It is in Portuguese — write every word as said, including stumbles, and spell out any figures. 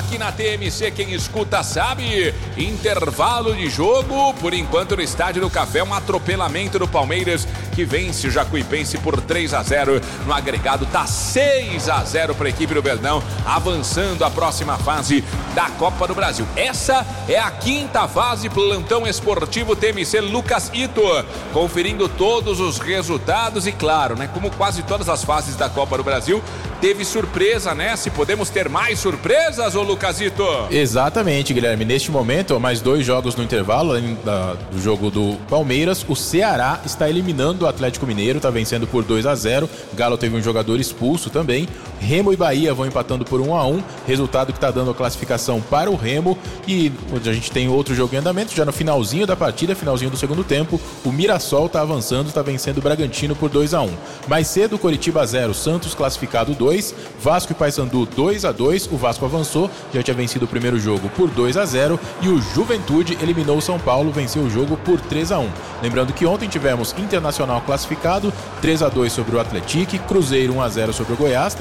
aqui na T M C, quem escuta sabe. Intervalo de jogo, por enquanto no Estádio do Café, um atropelamento do Palmeiras, que vence o Jacuipense por três a zero. No agregado tá seis a zero para a equipe do Verdão, avançando a próxima fase da Copa do Brasil. Essa é a quinta fase, plantão esportivo T M C. Lucas Ito conferindo todos os resultados e claro, né, como quase todas as fases da Copa do Brasil, teve surpresa, né? Se podemos ter mais surpresas, ô Lucasito? Exatamente, Guilherme. Neste momento, mais dois jogos no intervalo, além da, do jogo do Palmeiras, o Ceará está eliminando o Atlético Mineiro, está vencendo por dois a zero. Galo teve um jogador expulso também. Remo e Bahia vão empatando por um a um, resultado que está dando a classificação para o Remo. E a gente tem outro jogo em andamento, já no finalzinho da partida, finalzinho do segundo tempo, o Mirassol está avançando, está vencendo o Bragantino por dois a um. Mais cedo, Coritiba zero, Santos classificado dois, Vasco e Paysandu dois a dois, o Vasco avançou, já tinha vencido o primeiro jogo por dois a zero e o Juventude eliminou o São Paulo, venceu o jogo por três a um. Lembrando que ontem tivemos Internacional classificado, três a dois sobre o Atlético, Cruzeiro um a zero sobre o Goiás,